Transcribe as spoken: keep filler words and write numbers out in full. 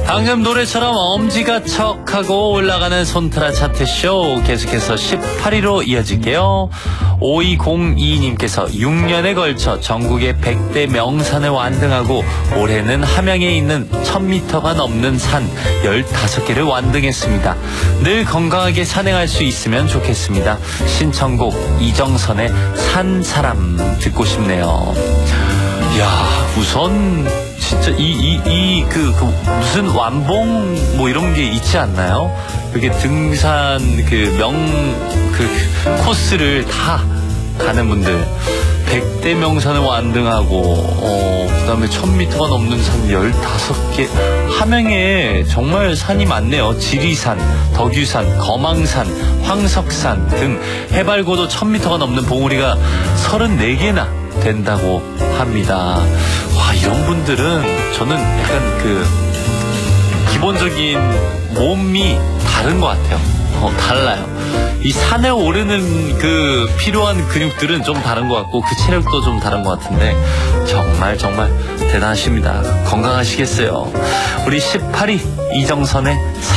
방금 노래처럼 엄지가척하고 올라가는 손트라 차트쇼 계속해서 십팔 위로 이어질게요. 오이공이 님께서 육 년에 걸쳐 전국의 백 대 명산을 완등하고 올해는 함양에 있는 천 미터가 넘는 산 열다섯 개를 완등했습니다. 늘 건강하게 산행할 수 있으면 좋겠습니다. 신청곡 이정선의 산사람 듣고 싶네요. 야, 우선 진짜 이 이 이 그 그 무슨 완봉 뭐 이런 게 있지 않나요? 이렇게 등산 그 명 그 코스를 다 가는 분들 백 대 명산을 완등하고 어 그다음에 천 미터가 넘는 산 열다섯 개. 함양에 정말 산이 많네요. 지리산, 덕유산, 거망산, 황석산 등 해발고도 천 미터가 넘는 봉우리가 서른네 개나 된다고 합니다. 와, 이런 분들은 저는 약간 그 기본적인 몸이 다른 것 같아요. 어, 달라요. 이 산에 오르는 그 필요한 근육들은 좀 다른 것 같고 그 체력도 좀 다른 것 같은데 정말 정말 대단하십니다. 건강하시겠어요. 우리 십팔 위 이정선의